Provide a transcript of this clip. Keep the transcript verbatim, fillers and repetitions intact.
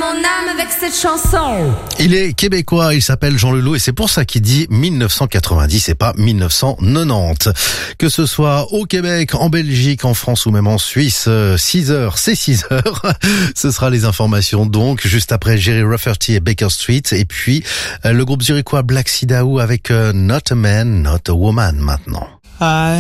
mon âme avec cette chanson. Il est québécois, il s'appelle Jean Leloup et c'est pour ça qu'il dit mille neuf cent quatre-vingt-dix et pas mille neuf cent quatre-vingt-dix. Que ce soit au Québec, en Belgique, en France ou même en Suisse, six heures, c'est six heures. Ce sera les informations donc, juste après Jerry Rafferty et Baker Street. Et puis, le groupe zurichois Black Sea Daou avec Not a Man, Not a Woman maintenant. I